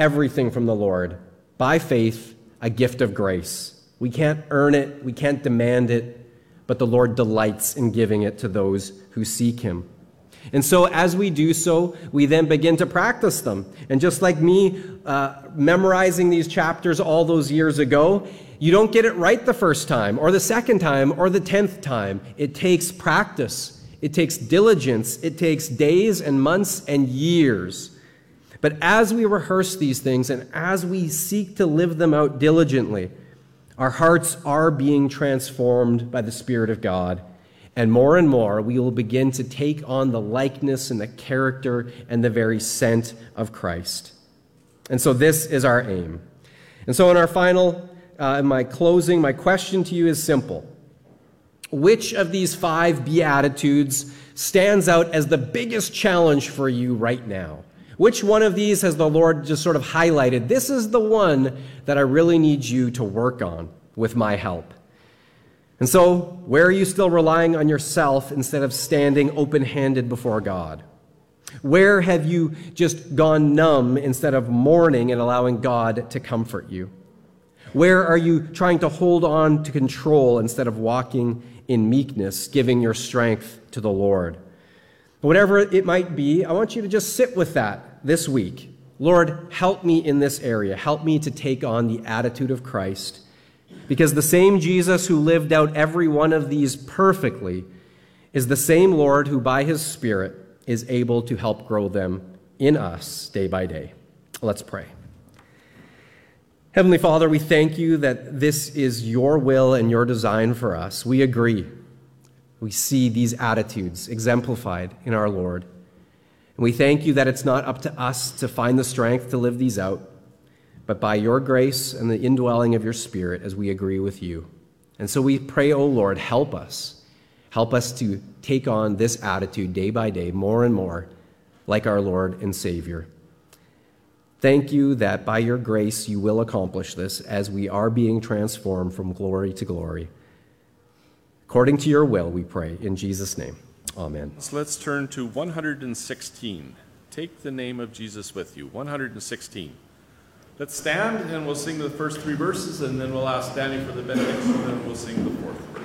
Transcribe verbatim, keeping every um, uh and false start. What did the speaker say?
everything from the Lord, by faith, a gift of grace. We can't earn it, we can't demand it, but the Lord delights in giving it to those who seek him. And so as we do so, we then begin to practice them. And just like me uh, memorizing these chapters all those years ago, you don't get it right the first time, or the second time, or the tenth time. It takes practice. It takes diligence. It takes days and months and years. But as we rehearse these things and as we seek to live them out diligently, our hearts are being transformed by the Spirit of God. And more and more, we will begin to take on the likeness and the character and the very scent of Christ. And so this is our aim. And so in our final, uh, in my closing, my question to you is simple. Which of these five Beatitudes stands out as the biggest challenge for you right now? Which one of these has the Lord just sort of highlighted? This is the one that I really need you to work on with my help. And so, where are you still relying on yourself instead of standing open-handed before God? Where have you just gone numb instead of mourning and allowing God to comfort you? Where are you trying to hold on to control instead of walking in meekness, giving your strength to the Lord? Whatever it might be, I want you to just sit with that this week. Lord, help me in this area. Help me to take on the attitude of Christ. Because the same Jesus who lived out every one of these perfectly is the same Lord who by his Spirit is able to help grow them in us day by day. Let's pray. Heavenly Father, we thank you that this is your will and your design for us. We agree. We see these attitudes exemplified in our Lord. And we thank you that it's not up to us to find the strength to live these out, but by your grace and the indwelling of your Spirit as we agree with you. And so we pray, O Lord, help us. Help us to take on this attitude day by day, more and more, like our Lord and Savior. Thank you that by your grace you will accomplish this as we are being transformed from glory to glory. According to your will, we pray. In Jesus' name, amen. So let's turn to one hundred sixteen. Take the name of Jesus with you. one hundred sixteen. Let's stand and we'll sing the first three verses, and then we'll ask Danny for the benediction, and then we'll sing the fourth verse.